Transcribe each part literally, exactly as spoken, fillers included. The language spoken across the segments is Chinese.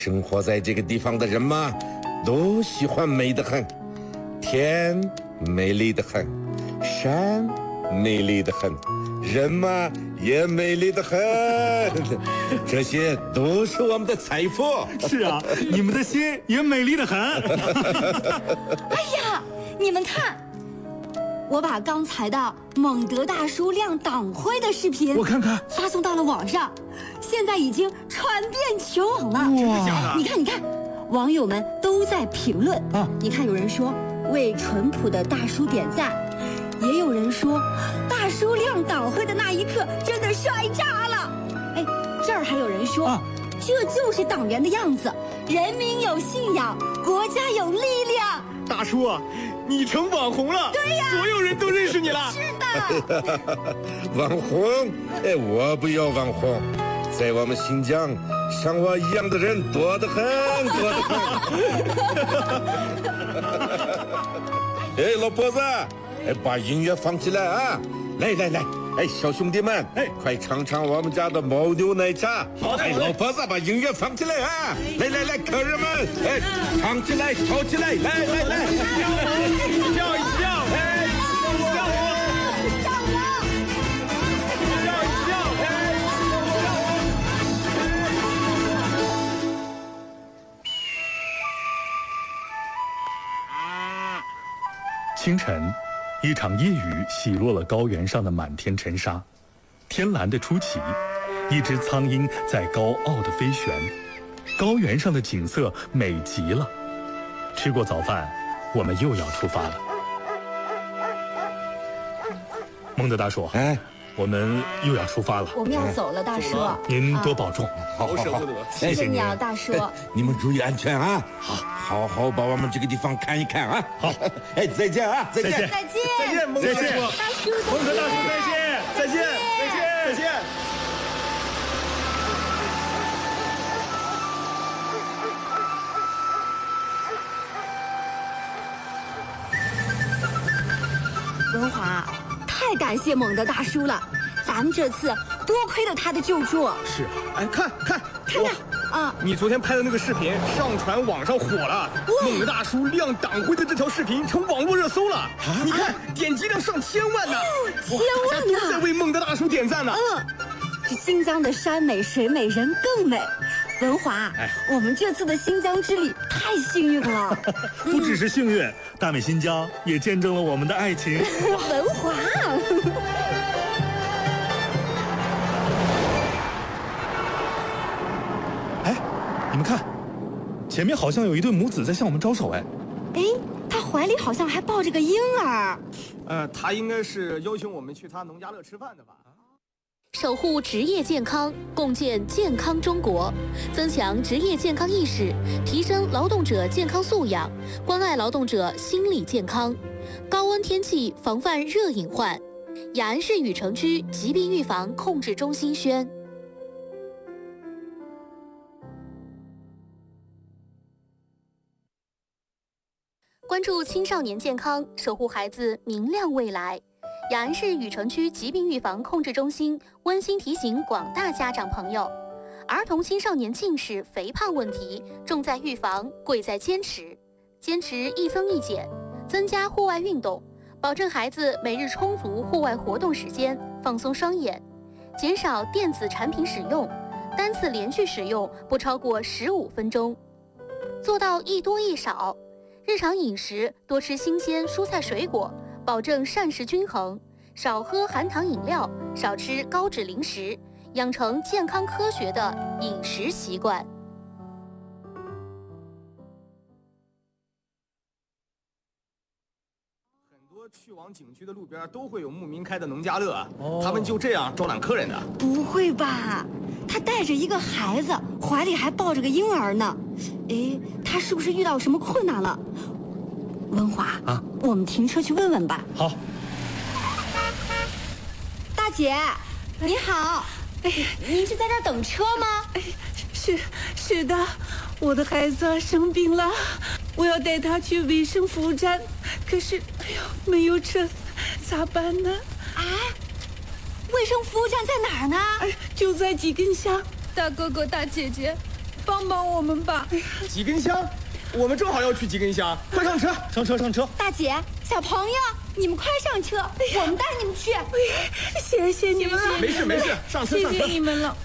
生活在这个地方的人嘛，都喜欢美得很，天美丽得很，山美丽得很，人嘛也美丽得很，这些都是我们的财富。 是啊，你们的心也美丽得很。 哎呀，你们看，我把刚才的蒙德大叔亮党徽的视频， 我看看， 发送到了网上，现在已经传遍全网了。 哇！ 你看，你看，网友们都在评论啊。你看，有人说为淳朴的大叔点赞，也有人说大叔亮党徽的那一刻真的帅炸了。哎，这儿还有人说，啊、这就是党员的样子，人民有信仰，国家有力量。 大叔啊，你成网红了！ 对呀， 所有人都认识你了。 是的。 网红？哎，我不要网红，在我们新疆，像我一样的人多得很，多得很。哎，老婆子，哎，把音乐放起来啊！来来来，哎，小兄弟们，哎，快尝尝我们家的牦牛奶茶。 好的， 哎，老婆子，把音乐放起来啊！来来来，客人们，哎，唱起来，跳起来，来来来， 跳一跳，哎，跳舞， 跳舞， 跳一跳，哎，清晨，一场夜雨洗落了高原上的满天尘沙，天蓝的出奇，一只苍鹰在高傲地飞旋，高原上的景色美极了。吃过早饭，我们又要出发了。蒙德大叔，哎，我们又要出发了。 我们要走了，大叔。 您多保重。 好好好， 谢谢你啊，大叔。 你们注意安全啊！好，好好把我们这个地方看一看啊！ 好， 哎，再见啊！再见， 再见， 再见，蒙德大叔， 大叔， 蒙德大叔，再见，再见，再见，再见。 文华，太感谢蒙德大叔了，咱们这次多亏了他的救助。 是，哎，看看， 看看啊！ 你昨天拍的那个视频上传网上火了，蒙德大叔亮党徽的这条视频成网络热搜了。你看，点击量上千万呢， 千万呢！ 都在为蒙德大叔点赞呢。 嗯，这新疆的山美水美人更美。文华，哎，我们这次的新疆之旅太幸运了。 不只是幸运，大美新疆也见证了我们的爱情。 文华。 哎，你们看，前面好像有一对母子在向我们招手。哎， 哎，他怀里好像还抱着个婴儿。 呃，他应该是邀请我们去他农家乐吃饭的吧？ 守护职业健康，共建健康中国，增强职业健康意识，提升劳动者健康素养，关爱劳动者心理健康。高温天气防范热隐患。雅安市禹城区疾病预防控制中心宣。关注青少年健康，守护孩子明亮未来。雅安市禹城区疾病预防控制中心温馨提醒广大家长朋友，儿童青少年近视、肥胖问题重在预防，贵在坚持。坚持一增一减，增加户外运动，保证孩子每日充足户外活动时间，放松双眼，减少电子产品使用，单次连续使用不超过十五分钟，做到一多一少。日常饮食多吃新鲜蔬菜水果，保证膳食均衡，少喝含糖饮料，少吃高脂零食，养成健康科学的饮食习惯。 很多去往景区的路边都会有牧民开的农家乐，哦、他们就这样招揽客人的。 不会吧？他带着一个孩子，怀里还抱着个婴儿呢。哎，他是不是遇到什么困难了？文华啊，我们停车去问问吧。 好。 大姐，你好。哎呀，您是在这儿等车吗？ 哎，是是的，我的孩子生病了，我要带他去卫生服务站，可是，哎呦，没有车，咋办呢？ 啊，卫生服务站在哪儿呢？ 哎，就在几根下。大哥哥、大姐姐，帮帮帮我们吧！ 几根香，我们正好要去几根香，快上车，上车，上车！ 大姐，小朋友，你们快上车，我们带你们去。 谢谢你们了， 没事没事，上车上车。 谢谢你们了。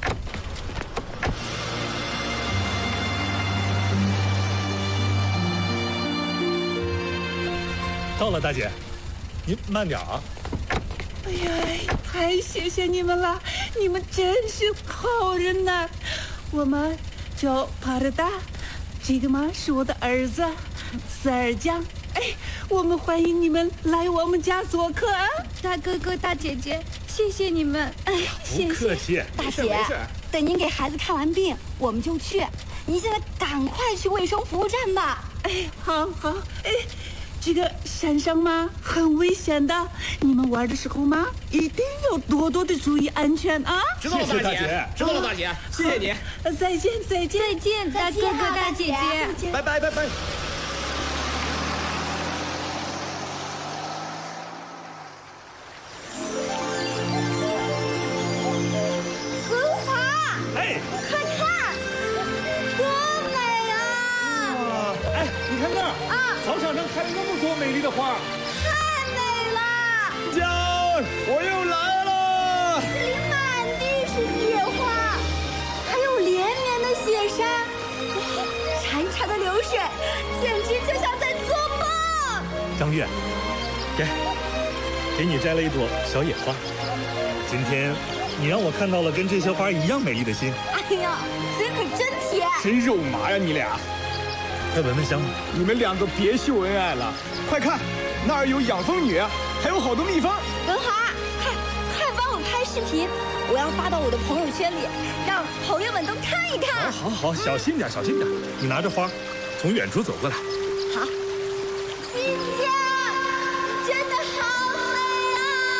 到了，大姐，您慢点啊。 哎呀，太谢谢你们了，你们真是好人呐！我们叫帕尔达，这个嘛是我的儿子，四儿江。哎，我们欢迎你们来我们家做客啊！ 大哥哥、大姐姐，谢谢你们！哎呀， 不客气。 大姐，等您给孩子看完病，我们就去。您现在赶快去卫生服务站吧。 哎，好好，哎。这个山上嘛很危险的，你们玩的时候嘛一定要多多的注意安全啊！ 知道了，大姐，知道了，大姐，谢谢你。 再见，再见， 再见，大哥哥、大姐姐， 拜拜，拜拜。 文华， 哎， 快看，多美啊！ 哇，哎，你看那儿啊！操场上开了那么多美丽的花， 太美了！ 家，我又来了！ 这里满地是野花，还有连绵的雪山，潺潺的流水，简直就像在做梦。 张月，给，给你摘了一朵小野花。今天你让我看到了跟这些花一样美丽的心。 哎呀，嘴可真甜！ 真肉麻呀，你俩！ 快闻闻香吧。 你们两个别秀恩爱了，快看，那儿有养蜂女，还有好多蜜蜂。 文华，快快帮我拍视频，我要发到我的朋友圈里，让朋友们都看一看。 好，好，好，小心点，小心点。你拿着花，从远处走过来。 好。新疆真的好美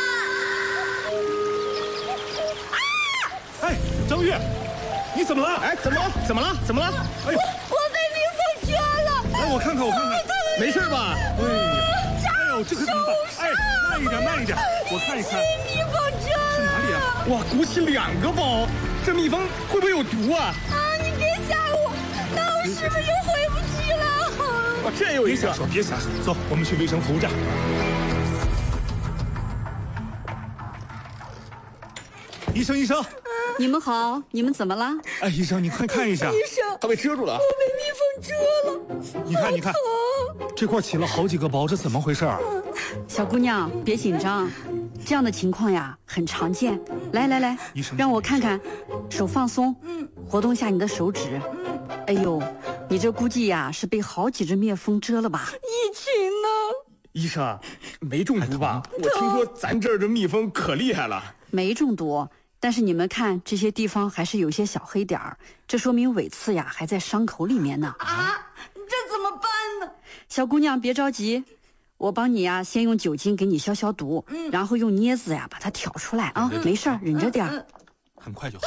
啊！啊！ 哎，张月，你怎么了？ 哎，怎么了？怎么了？怎么了？哎呦！ 来，我看看，我看看， 没事吧？ 哎呀，哎呦，这可怎么办？哎，慢一点，慢一点，我看一看。 蜜蜂蛰了！ 是哪里啊？ 哇，鼓起两个包，这蜜蜂会不会有毒啊？ 啊，你别吓我，那我是不是就回不去了？ 哇，这有一个。 别瞎说，别瞎说，走，我们去卫生服务站。医生，医生， 你们好，你们怎么了？ 哎，医生，你快看一下， 医生， 他被蛰住了。 我被蜜蜂蛰了。 你看，你看，这块起了好几个包，这怎么回事啊？ 小姑娘，别紧张，这样的情况呀很常见。来来来，让我看看，手放松，嗯，活动下你的手指。嗯，哎呦，你这估计呀是被好几只蜜蜂蛰了吧？ 一群呢？ 医生，没中毒吧？我听说咱这儿的蜜蜂可厉害了。 没中毒。但是你们看，这些地方还是有些小黑点儿，这说明尾刺呀还在伤口里面呢。 啊，这怎么办呢？ 小姑娘别着急，我帮你呀，先用酒精给你消消毒，嗯，然后用镊子呀把它挑出来啊，嗯、没事儿，忍着点儿、嗯， 很快就好。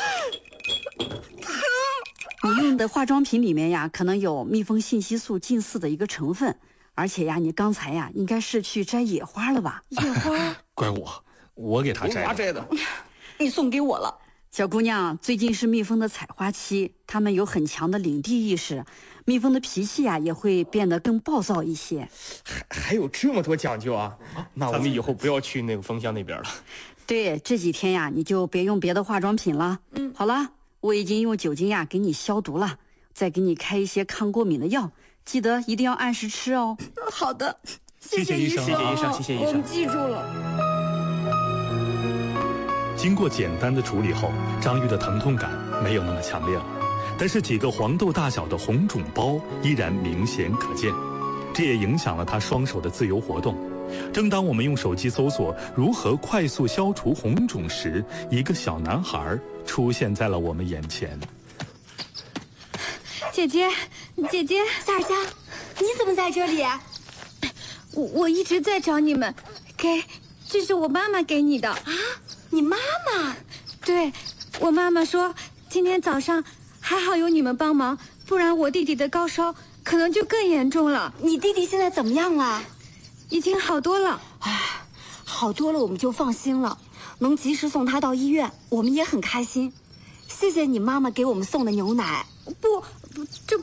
你用的化妆品里面呀，可能有蜜蜂信息素近似的一个成分，而且呀，你刚才呀应该是去摘野花了吧？ 野花？ 怪我，我给他摘的。 摘的。 你送给我了，小姑娘。最近是蜜蜂的采花期，它们有很强的领地意识，蜜蜂的脾气呀、啊、也会变得更暴躁一些。 还还有这么多讲究啊！那我们以后不要去那个蜂箱那边了。 对，这几天呀，你就别用别的化妆品了。嗯，好了，我已经用酒精呀给你消毒了，再给你开一些抗过敏的药，记得一定要按时吃哦。 好的， 谢谢医生， 谢谢医生，谢谢医生， 我们记住了。 经过简单的处理后，张玉的疼痛感没有那么强烈了，但是几个黄豆大小的红肿包依然明显可见，这也影响了他双手的自由活动。正当我们用手机搜索如何快速消除红肿时，一个小男孩出现在了我们眼前。 姐姐，姐姐，萨尔加，你怎么在这里？我我一直在找你们，给，这是我妈妈给你的啊。你妈妈？对，我妈妈说今天早上还好有你们帮忙，不然我弟弟的高烧可能就更严重了。你弟弟现在怎么样了？已经好多了。唉，好多了我们就放心了，能及时送他到医院，我们也很开心。谢谢你妈妈给我们送的牛奶。 不，不这